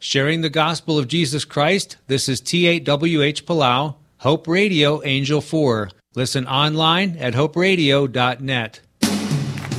Sharing the gospel of Jesus Christ, this is T8WH Palau, Hope Radio Angel 4. Listen online at hoperadio.net.